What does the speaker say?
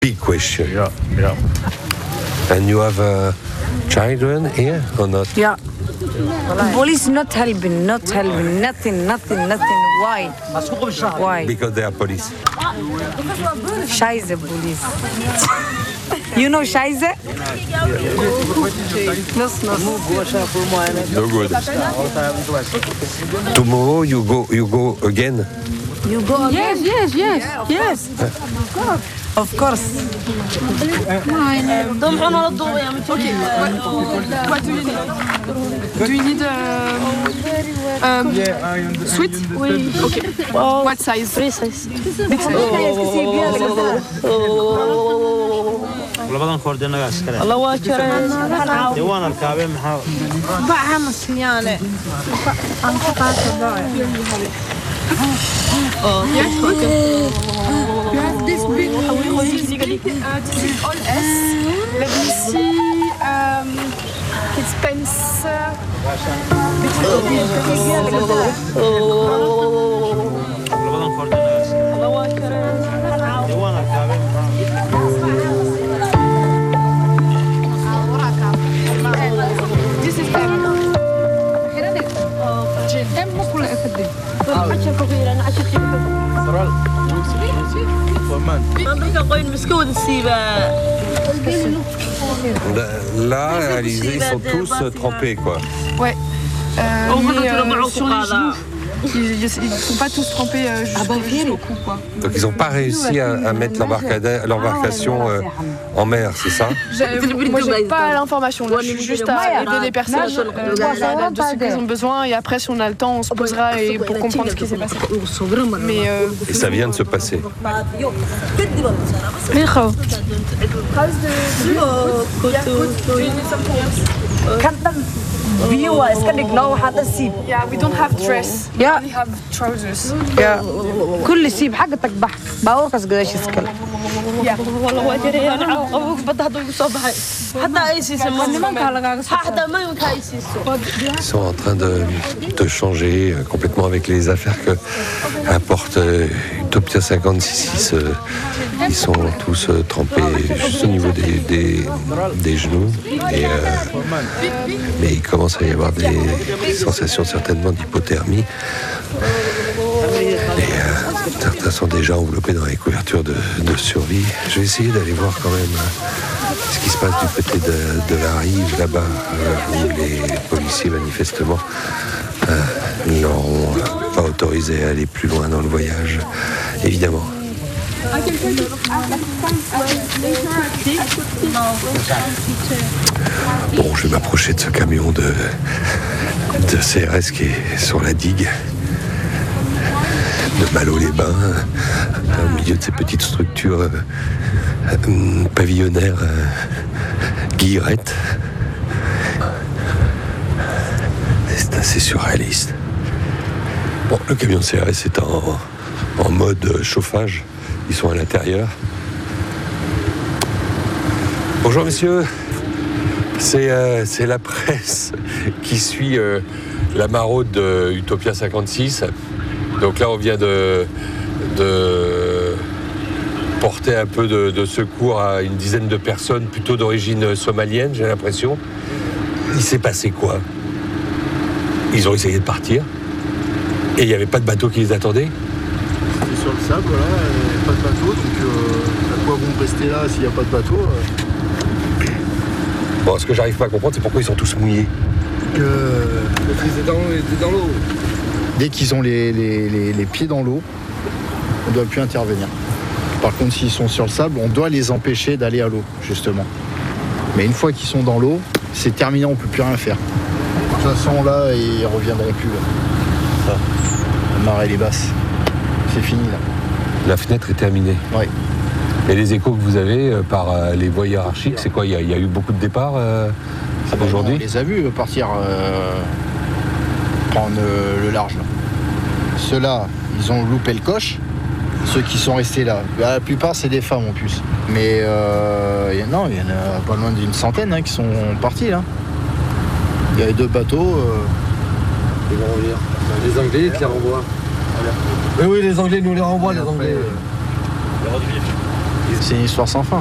big question. Yeah. And you have children here or not? Yeah. Police not helping, nothing. Why? Why? Because they are police. Scheiße, police. You know Scheiße? No good. Tomorrow you go again? You go again? Yes. Of course. What do you need? Do you need sweet? Oui. Okay. What size? Free size. Big size. labadan koordina askari Allah waa jaray diiwaan arkaabe maxaa baxa masniyaale aan ka qaato Yes, okay. You have this big all S. Let me see. It spends. labadan koordina askari Allah waa jaray diiwaan arkaabe This is them. Là, Alizé, ils sont tous trempés, quoi. Ouais. Sur les genoux. Ils ne sont pas tous trempés jusqu'au cou, quoi. Donc ils n'ont pas réussi à mettre l'embarcation en mer, c'est ça? Moi, j'ai pas l'information. Là, je suis juste à aider les personnes de ce qu'ils ont besoin. Et après, si on a le temps, on se posera et pour comprendre ce qui s'est passé. Mais Et ça vient de se passer. Yeah, we don't have dress. We Yeah. only have trousers. Yeah. كل سيب حاجتك بحر باوركس قداش يسكل والله waa jiray aan qabowg badda haduu igu soo baxay hatta ay siisay nimanka lagaaga soo hatta maynka ay siiso Ils sont en train de changer complètement avec les affaires que apporte Utopia 56. Ils sont tous trempés juste au niveau des genoux. Mais il commence à y avoir des sensations certainement d'hypothermie. Et certains sont déjà enveloppés dans les couvertures de survie. Je vais essayer d'aller voir quand même ce qui se passe du côté de la rive là-bas, où les policiers manifestement n'auront pas autorisé à aller plus loin dans le voyage, évidemment. Bon, je vais m'approcher de ce camion de CRS qui est sur la digue de Malo-les-Bains, au milieu de ces petites structures pavillonnaires guillerettes. C'est assez surréaliste. Bon, le camion de CRS est en mode chauffage. Ils sont à l'intérieur. Bonjour messieurs, c'est la presse qui suit la maraude de Utopia 56. Donc là on vient de porter un peu de secours à une dizaine de personnes plutôt d'origine somalienne, j'ai l'impression. Il s'est passé quoi? Ils ont essayé de partir et il n'y avait pas de bateau qui les attendait? C'était sur le sable, voilà, et pas de bateau, donc à quoi vont rester là s'il n'y a pas de bateau Bon, ce que j'arrive pas à comprendre, c'est pourquoi ils sont tous mouillés. Ils étaient dans l'eau. Dès qu'ils ont les pieds dans l'eau, on ne doit plus intervenir. Par contre, s'ils sont sur le sable, on doit les empêcher d'aller à l'eau, justement. Mais une fois qu'ils sont dans l'eau, c'est terminé, on ne peut plus rien faire. De toute façon, là, ils ne reviendront plus. Là. La marée, elle est basse. C'est fini, là. La fenêtre est terminée. Oui. Et les échos que vous avez par les voies hiérarchiques, c'est quoi? Il y a eu beaucoup de départs aujourd'hui? On les a vus partir prendre le large. Là. Ceux-là, ils ont loupé le coche. Ceux qui sont restés là, la plupart c'est des femmes en plus. Mais il y en a pas loin d'une centaine qui sont partis là. Il y avait 2 bateaux. Ils vont revenir. Les Anglais qui les renvoient. Oui, les Anglais nous les renvoient, les Anglais. C'est une histoire sans fin.